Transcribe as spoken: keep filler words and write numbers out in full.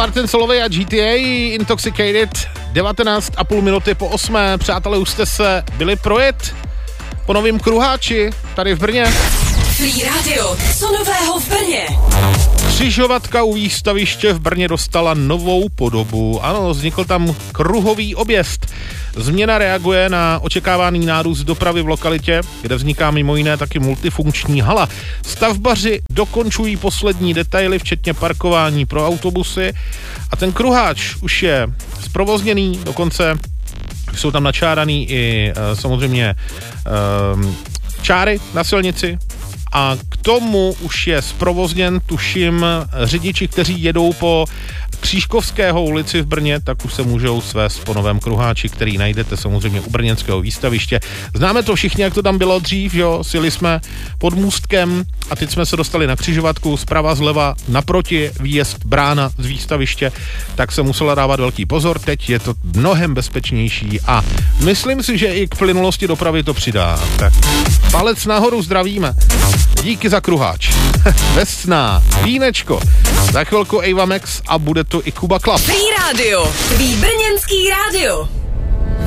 Martin Solveig a G T A Intoxicated. devatenáct a půl minuty po osmé. Přátelé, už jste se byli projet po novým kruháči tady v Brně. Free Radio, co nového v Brně? Křižovatka u výstaviště v Brně dostala novou podobu. Ano, vznikl tam kruhový objezd. Změna reaguje na očekávaný nárůst dopravy v lokalitě, kde vzniká mimo jiné taky multifunkční hala. Stavbaři dokončují poslední detaily, včetně parkování pro autobusy, a ten kruháč už je zprovozněný, dokonce jsou tam načáraný i e, samozřejmě e, čáry na silnici. A k tomu už je zprovozněn, tuším, řidiči, kteří jedou po Křížkovského ulici v Brně, tak už se můžou svést po novém kruháči, který najdete samozřejmě u brněnského výstaviště. Známe to všichni, jak to tam bylo dřív, jo, sjeli jsme pod můstkem a teď jsme se dostali na křižovatku, zprava zleva, naproti výjezd brána z výstaviště, tak se musela dávat velký pozor, teď je to mnohem bezpečnější a myslím si, že i k plynulosti dopravy to přidá. Tak palec nahoru, zdravíme. Díky za kruháč. Vesná, vínečko. Za chvilku Ava Max a bude to i Kuba Club. Free Radio, tvý brněnský rádio.